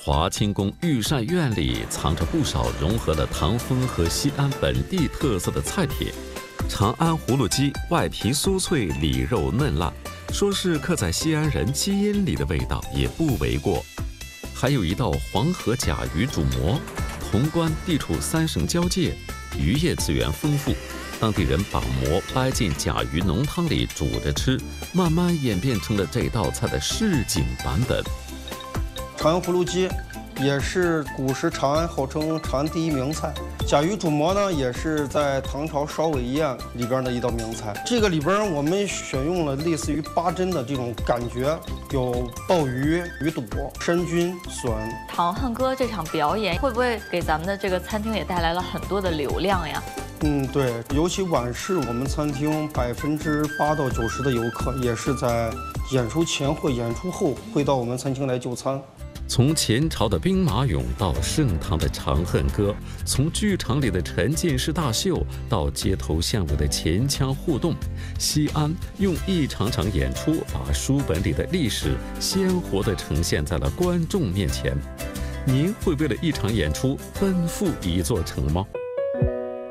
华清宫御膳院里藏着不少融合了唐风和西安本地特色的菜品。长安葫芦鸡外皮酥脆，里肉嫩烂，说是刻在西安人基因里的味道也不为过。还有一道黄河甲鱼煮馍，潼关地处3省交界，渔业资源丰富。当地人把馍掰进甲鱼浓汤里煮着吃，慢慢演变成了这道菜的市井版本。 长安葫芦鸡也是古时长安号称长安第一名菜。甲鱼煮馍呢，也是在唐朝烧尾宴里边的一道名菜。这个里边我们选用了类似于八珍的这种感觉，有鲍鱼、鱼肚、山菌、笋。 唐汉歌这场表演会不会给咱们的这个餐厅也带来了很多的流量呀？ 对，尤其晚市，我们餐厅8%到90%的游客也是在演出前或演出后会到我们餐厅来就餐。 从前朝的兵马俑到盛唐的《长恨歌》，从剧场里的沉浸式大秀到街头巷尾的前腔互动，西安用一场场演出把书本里的历史鲜活地呈现在了观众面前。您会为了一场演出奔赴一座城吗？